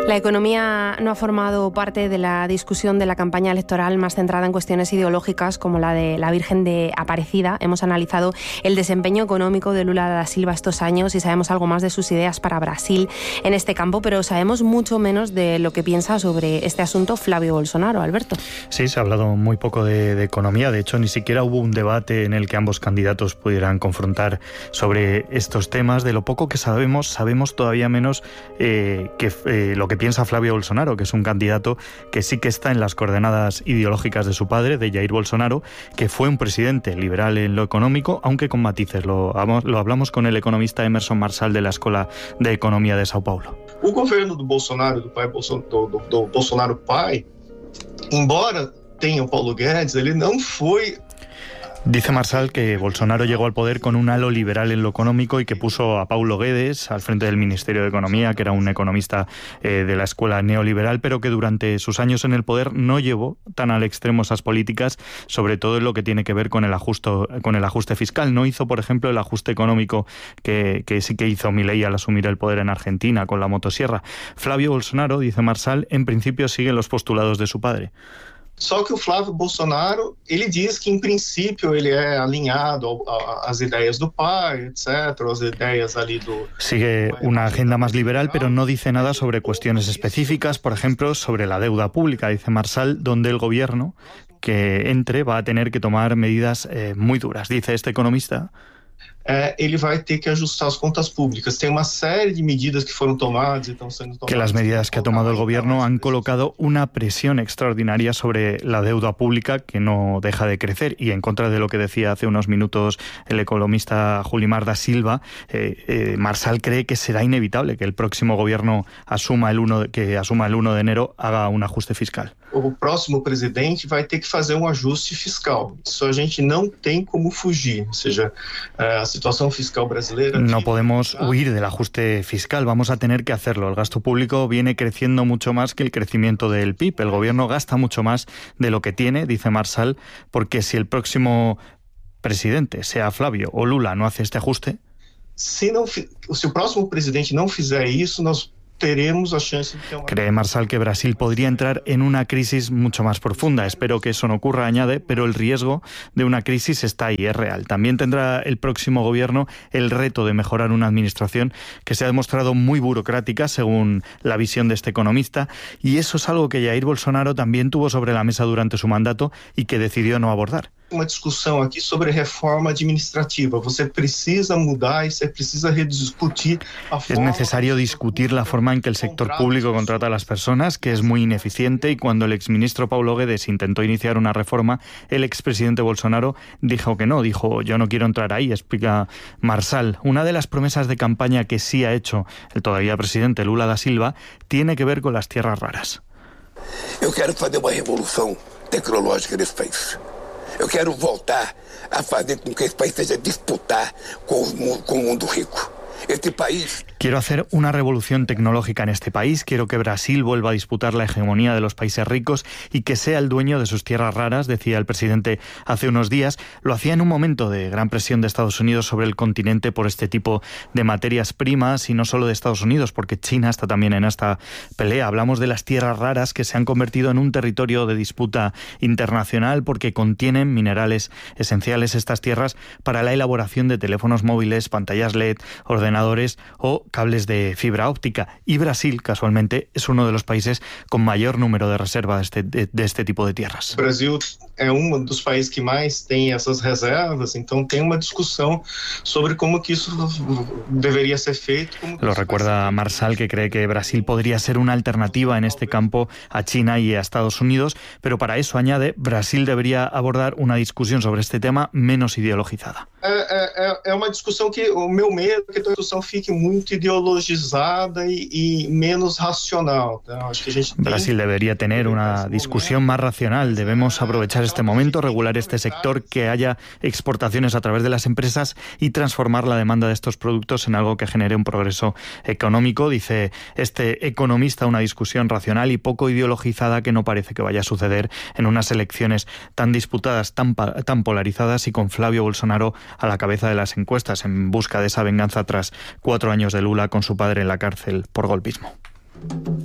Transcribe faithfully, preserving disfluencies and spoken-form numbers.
La economía no ha formado parte de la discusión de la campaña electoral más centrada en cuestiones ideológicas como la de la Virgen de Aparecida. Hemos analizado el desempeño económico de Lula da Silva estos años y sabemos algo más de sus ideas para Brasil en este campo, pero sabemos mucho menos de lo que piensa sobre este asunto Flavio Bolsonaro. Alberto. Sí, se ha hablado muy poco de, de economía. De hecho, ni siquiera hubo un debate en el que ambos candidatos pudieran confrontar sobre estos temas. De lo poco que sabemos, sabemos todavía menos eh, que eh, lo que piensa Flavio Bolsonaro, que es un candidato que sí que está en las coordenadas ideológicas de su padre, de Jair Bolsonaro, que fue un presidente liberal en lo económico, aunque con matices. Lo, lo hablamos con el economista Emerson Marçal de la Escuela de Economía de Sao Paulo. O governo do Bolsonaro, do, pai, do, do, do Bolsonaro pai, embora tenha o Paulo Guedes, ele não foi... Dice Marçal que Bolsonaro llegó al poder con un halo liberal en lo económico y que puso a Paulo Guedes al frente del Ministerio de Economía, que era un economista eh, de la escuela neoliberal, pero que durante sus años en el poder no llevó tan al extremo esas políticas, sobre todo en lo que tiene que ver con el ajuste, con el ajuste fiscal. No hizo, por ejemplo, el ajuste económico que, que sí que hizo Milei al asumir el poder en Argentina con la motosierra. Flavio Bolsonaro, dice Marçal, en principio sigue los postulados de su padre. Só que o Flávio Bolsonaro, ele diz que, em princípio, ele é alinhado às ideias do pai, etcétera, as ideias ali do... Sigue una agenda más liberal, pero no dice nada sobre cuestiones específicas, por ejemplo, sobre la deuda pública, dice Marçal, donde el gobierno que entre va a tener que tomar medidas eh, muy duras, dice este economista. É, ele vai ter que ajustar as contas públicas. Tem uma série de medidas que foram tomadas e estão sendo tomadas. Que las medidas que ha tomado el gobierno han colocado una presión extraordinaria sobre la deuda pública que no deja de crecer, y en contra de lo que decía hace unos minutos el economista Julimar da Silva, eh, eh, Marçal cree que será inevitable que el próximo gobierno asuma el uno, que asuma el uno de enero haga un ajuste fiscal. O próximo presidente vai ter que fazer um ajuste fiscal. Isso a gente não tem como fugir. Ou seja, a situación fiscal brasileira... No podemos huir del ajuste fiscal, vamos a tener que hacerlo. El gasto público viene creciendo mucho más que el crecimiento del P I B. El gobierno gasta mucho más de lo que tiene, dice Marçal, porque si el próximo presidente, sea Flavio o Lula, no hace este ajuste... Si, no, si o próximo presidente não fizer isso, nós... Teremos a chance de ter uma... Cree Marçal que Brasil podría entrar en una crisis mucho más profunda. Espero que eso no ocurra, añade, pero el riesgo de una crisis está ahí, es real. También tendrá el próximo gobierno el reto de mejorar una administración que se ha demostrado muy burocrática, según la visión de este economista, y eso es algo que Jair Bolsonaro también tuvo sobre la mesa durante su mandato y que decidió no abordar. Uma discussão aqui sobre reforma administrativa. Você precisa mudar y se precisa rediscutir a forma... Es necesario discutir la forma en que el sector público contrata a las personas, que es muy ineficiente, y cuando el exministro Paulo Guedes intentó iniciar una reforma, el expresidente Bolsonaro dijo que no, dijo yo no quiero entrar ahí, explica Marçal. Una de las promesas de campaña que sí ha hecho el todavía presidente Lula da Silva tiene que ver con las tierras raras. Eu quero fazer uma revolução tecnológica nesse país. Eu quero voltar a fazer com que esse país seja disputar com o, com o mundo rico. Este país... Quiero hacer una revolución tecnológica en este país, quiero que Brasil vuelva a disputar la hegemonía de los países ricos y que sea el dueño de sus tierras raras, decía el presidente hace unos días. Lo hacía en un momento de gran presión de Estados Unidos sobre el continente por este tipo de materias primas, y no solo de Estados Unidos, porque China está también en esta pelea. Hablamos de las tierras raras que se han convertido en un territorio de disputa internacional porque contienen minerales esenciales, estas tierras, para la elaboración de teléfonos móviles, pantallas L E D, ordenadores o cables de fibra óptica. Y Brasil, casualmente, es uno de los países con mayor número de reservas de este, de, de este tipo de tierras. Brasil é um dos países que mais tem essas reservas, então tem uma discussão sobre como que isso deveria ser feito. Lo recuerda Marçal, que cree que Brasil podría ser una alternativa en este campo a China y a Estados Unidos, pero para eso, añade, Brasil debería abordar una discusión sobre este tema menos ideologizada. É, é, é uma discussão que o meu medo é que a discussão fique muito ideologizada y, y menos racional. Acho que a gente Brasil debería tener una discusión más racional. Debemos aprovechar este momento, regular este sector, que haya exportaciones a través de las empresas y transformar la demanda de estos productos en algo que genere un progreso económico, dice este economista. Una discusión racional y poco ideologizada que no parece que vaya a suceder en unas elecciones tan disputadas, tan, tan polarizadas, y con Flavio Bolsonaro a la cabeza de las encuestas en busca de esa venganza tras cuatro años de Lula con su padre en la cárcel por golpismo.